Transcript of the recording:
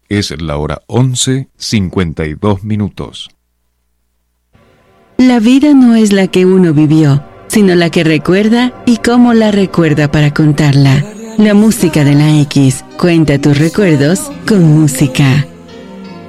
Es la hora 11:52. La vida no es la que uno vivió, sino la que recuerda y cómo la recuerda para contarla. La música de la X. Cuenta tus recuerdos con música.